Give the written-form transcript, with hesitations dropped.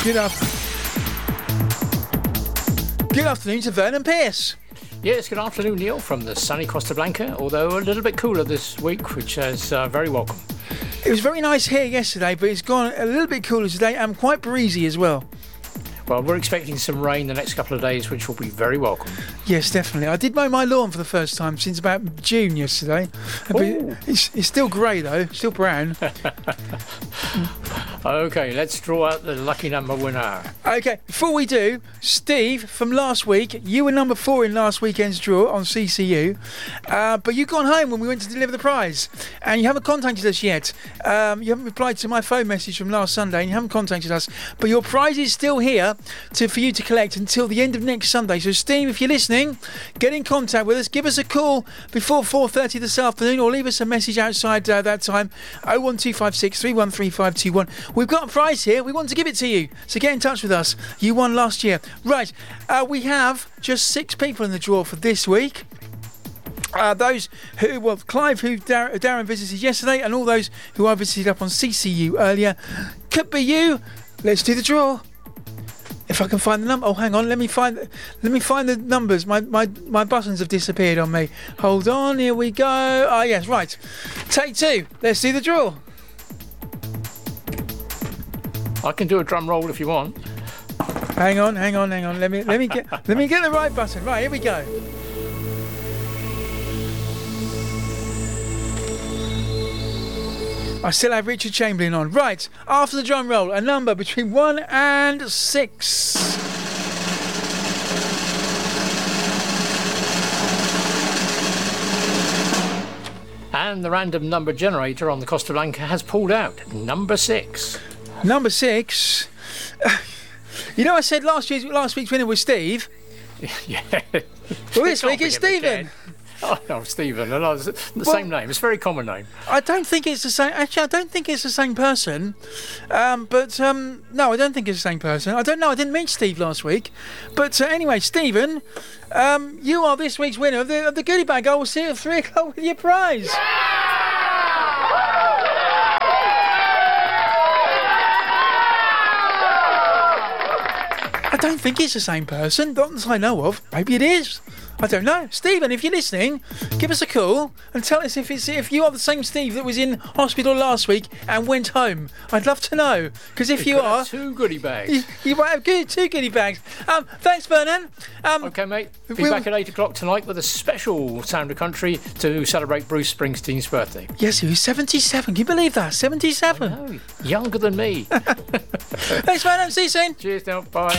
Good afternoon to Vernon Pierce. Yes, good afternoon, Neil, from the sunny Costa Blanca, although a little bit cooler this week, which is very welcome. It was very nice here yesterday, but it's gone a little bit cooler today and quite breezy as well. Well, we're expecting some rain the next couple of days, which will be very welcome. Yes, definitely. I did mow my lawn for the first time since about June yesterday. It's still grey though, still brown. Okay, let's draw out the lucky number winner. Okay, before we do, Steve, from last week, you were number 4 in last weekend's draw on CCU, but you gone home when we went to deliver the prize, and you haven't contacted us yet. You haven't replied to my phone message from last Sunday, and you haven't contacted us, but your prize is still here for you to collect until the end of next Sunday. So Steve, if you're listening, get in contact with us, give us a call before 4:30 this afternoon, or leave us a message outside that time, 01256 313521. We've got a prize here, we want to give it to you, so get in touch with us. You won last year. Right, we have just 6 people in the draw for this week. Those who, well, Clive, who Darren visited yesterday, and all those who I visited up on CCU earlier. Could be you. Let's do the draw. If I can find the number. Oh, hang on. Let me find the numbers. My buttons have disappeared on me. Hold on. Here we go. Ah, yes. Right. Take 2. Let's do the draw. I can do a drum roll if you want. Hang on. Let me get the right button. Right. Here we go. I still have Richard Chamberlain on. Right, after the drum roll, a number between 1 and 6. And the random number generator on the Costa Blanca has pulled out number 6. Number 6. You know, I said last week's winner was Steve. Yeah. Well, this week it's Stephen. Oh, Stephen. The same name. It's a very common name. I don't think it's the same. Actually, I don't think it's the same person. No, I don't think it's the same person. I don't know. I didn't meet Steve last week. But anyway, Stephen, you are this week's winner of the goodie bag. I will see you at 3 o'clock with your prize. I don't think it's the same person. Not that I know of. Maybe it is. I don't know. Stephen, if you're listening, give us a call and tell us if you are the same Steve that was in hospital last week and went home. I'd love to know. Because if you are... 2 goodie bags. You might have 2 goodie bags. Thanks, Vernon. OK, mate. Be back at 8 o'clock tonight with a special Sound of Country to celebrate Bruce Springsteen's birthday. Yes, he was 77. Can you believe that? 77. I know. Younger than me. Thanks, Vernon. See you soon. Cheers now. Bye.